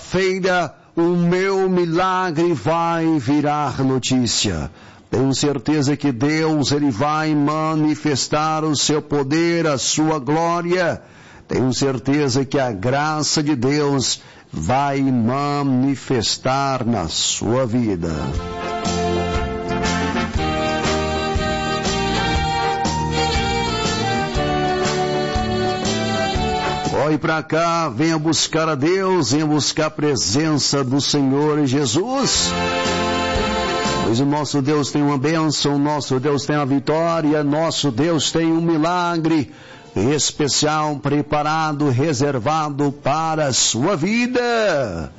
quarta-feira, o meu milagre vai virar notícia. Tenho certeza que Deus, Ele vai manifestar o seu poder, a sua glória. Tenho certeza que a graça de Deus vai manifestar na sua vida. Corre para cá, venha buscar a Deus, venha buscar a presença do Senhor Jesus. Pois o nosso Deus tem uma bênção, o nosso Deus tem uma vitória, nosso Deus tem um milagre especial, preparado, reservado para a sua vida.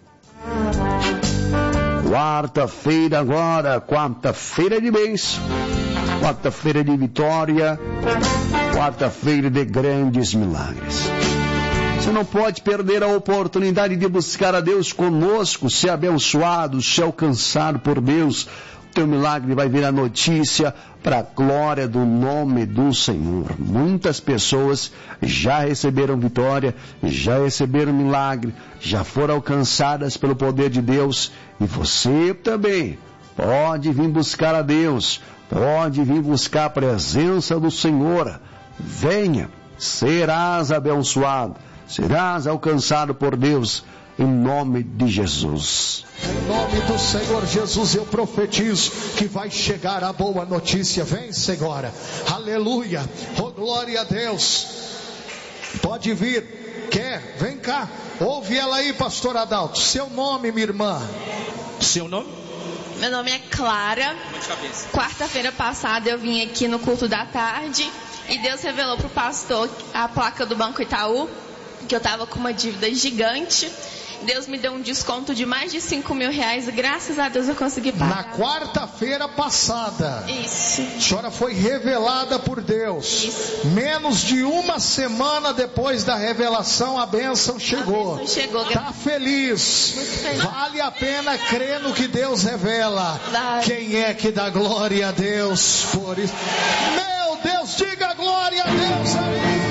Quarta-feira agora, quarta-feira de bênção, quarta-feira de vitória, quarta-feira de grandes milagres. Você não pode perder a oportunidade de buscar a Deus conosco, ser abençoado, ser alcançado por Deus. O teu milagre vai virar notícia para a glória do nome do Senhor. Muitas pessoas já receberam vitória, já receberam milagre, já foram alcançadas pelo poder de Deus. E você também pode vir buscar a Deus, pode vir buscar a presença do Senhor. Venha, serás abençoado, serás alcançado por Deus, em nome de Jesus. Em nome do Senhor Jesus, eu profetizo que vai chegar a boa notícia. Vem, Senhora. Aleluia. Oh, glória a Deus. Pode vir. Quer? Vem cá. Ouve ela aí, pastor Adalto. Seu nome, minha irmã. Seu nome? Meu nome é Clara. Quarta-feira passada eu vim aqui no culto da tarde e Deus revelou para o pastor a placa do Banco Itaú, que eu estava com uma dívida gigante. Deus me deu um desconto de mais de R$5.000 e graças a Deus eu consegui pagar. Na quarta-feira passada. Isso. A senhora foi revelada por Deus. Isso. Menos de uma semana depois da revelação, a bênção chegou. A bênção chegou. Tá feliz. Muito feliz. Vale a pena crer no que Deus revela. Quem é que dá glória a Deus por isso? Meu Deus, diga glória a Deus aí.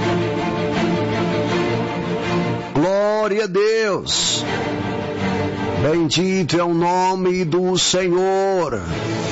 Glória a Deus. Bendito é o nome do Senhor.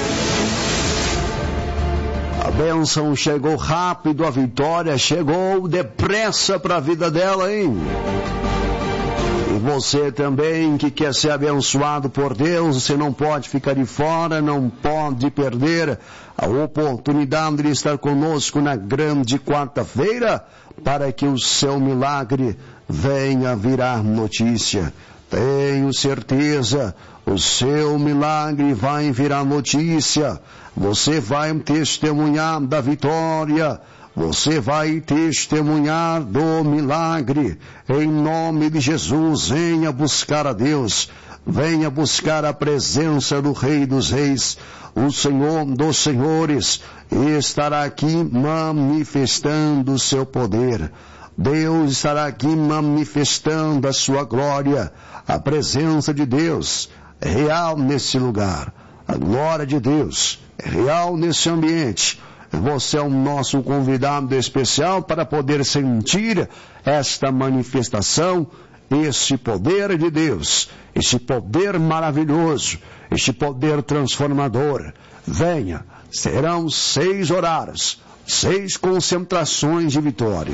A bênção chegou rápido, a vitória chegou depressa para a vida dela, hein? E você também que quer ser abençoado por Deus, você não pode ficar de fora, não pode perder a oportunidade de estar conosco na grande quarta-feira, para que o seu milagre venha virar notícia. Tenho certeza, o seu milagre vai virar notícia. Você vai testemunhar da vitória. Você vai testemunhar do milagre. Em nome de Jesus, venha buscar a Deus. Venha buscar a presença do Rei dos Reis, o Senhor dos Senhores, e estará aqui manifestando o seu poder. Deus estará aqui manifestando a sua glória. A presença de Deus é real nesse lugar. A glória de Deus é real nesse ambiente. Você é o nosso convidado especial para poder sentir esta manifestação, esse poder de Deus, esse poder maravilhoso, esse poder transformador. Venha, serão 6 horários, 6 concentrações de vitória.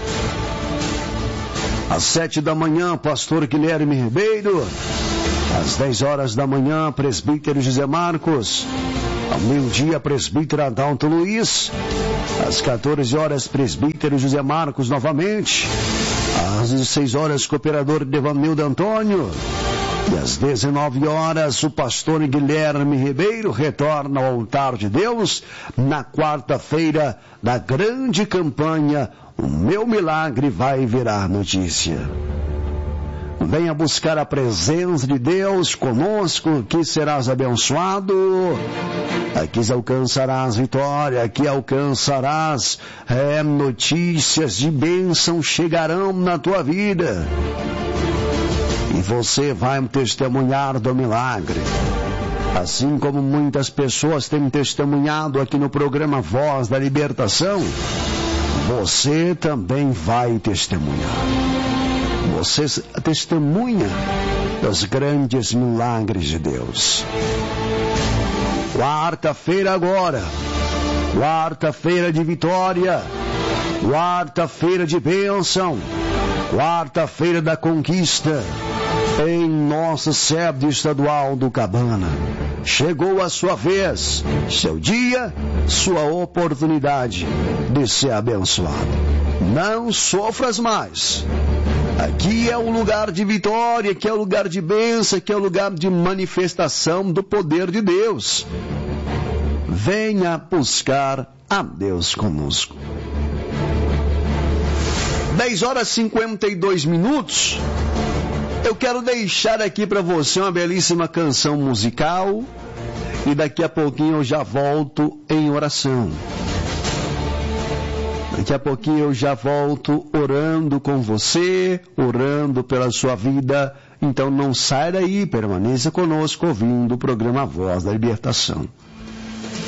Às 7 da manhã, pastor Guilherme Ribeiro. Às 10 horas da manhã, presbítero José Marcos. Ao meio-dia, presbítero Adalto Luiz. Às 14 horas, presbítero José Marcos novamente. Às 16 horas, cooperador Devanildo Antônio. E às 19 horas, o pastor Guilherme Ribeiro retorna ao altar de Deus na quarta-feira da grande campanha O Meu Milagre Vai Virar Notícia. Venha buscar a presença de Deus conosco, que serás abençoado. Aqui alcançarás vitória, aqui alcançarás notícias de bênção chegarão na tua vida. E você vai testemunhar do milagre. Assim como muitas pessoas têm testemunhado aqui no programa Voz da Libertação, você também vai testemunhar. você testemunha dos grandes milagres de Deus. Quarta-feira agora, quarta-feira de vitória, quarta-feira de bênção, quarta-feira da conquista, em nossa sede estadual do Cabana. Chegou a sua vez, seu dia, sua oportunidade de ser abençoado. Não sofras mais. Aqui é o lugar de vitória, aqui é o lugar de bênção, aqui é o lugar de manifestação do poder de Deus. Venha buscar a Deus conosco. 10h52. Eu quero deixar aqui para você uma belíssima canção musical e daqui a pouquinho eu já volto em oração. Daqui a pouquinho eu já volto orando com você, orando pela sua vida. Então não saia daí, permaneça conosco ouvindo o programa Voz da Libertação.